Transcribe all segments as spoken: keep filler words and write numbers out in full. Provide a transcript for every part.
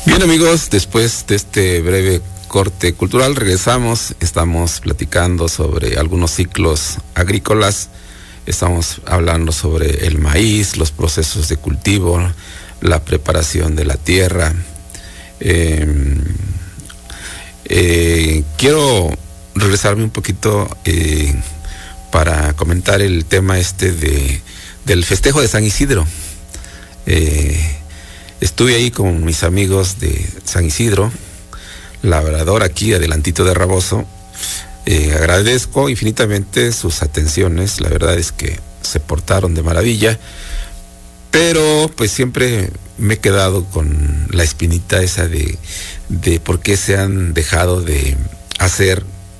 Bien, amigos, después de este breve corte cultural regresamos. Estamos platicando sobre algunos ciclos agrícolas. Estamos hablando sobre el maíz, los procesos de cultivo, la preparación de la tierra. Eh, eh, quiero regresarme un poquito eh, para comentar el tema este de del festejo de San Isidro. Eh, estuve ahí con mis amigos de San Isidro, labrador aquí adelantito de Raboso. Eh, agradezco infinitamente sus atenciones, la verdad es que se portaron de maravilla, pero pues siempre me he quedado con la espinita esa de, de por qué se han dejado de hacer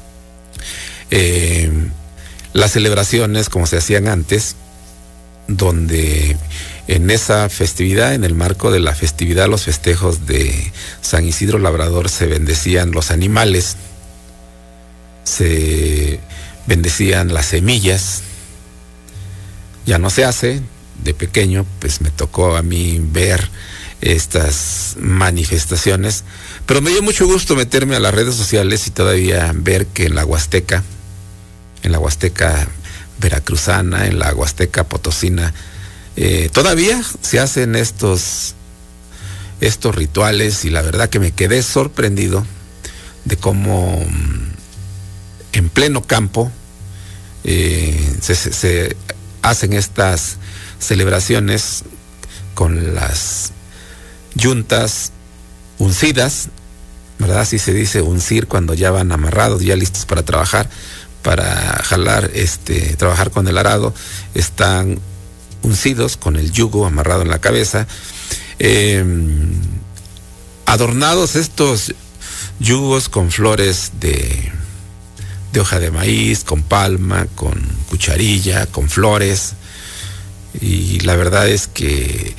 eh, las celebraciones como se hacían antes, donde en esa festividad, en el marco de la festividad, los festejos de San Isidro Labrador, se bendecían los animales, se bendecían las semillas. Ya no se hace. De pequeño pues me tocó a mí ver estas manifestaciones, pero me dio mucho gusto meterme a las redes sociales y todavía ver que en la Huasteca, en la Huasteca veracruzana, en la Huasteca potosina, eh, todavía se hacen estos estos rituales, y la verdad que me quedé sorprendido de cómo en pleno campo eh, se, se, se hacen estas celebraciones con las yuntas uncidas, ¿verdad? Así se dice, uncir, cuando ya van amarrados, ya listos para trabajar, para jalar, este, trabajar con el arado. Están uncidos con el yugo amarrado en la cabeza, eh, adornados estos yugos con flores de, de hoja de maíz, con palma, con cucharilla, con flores. Y la verdad es que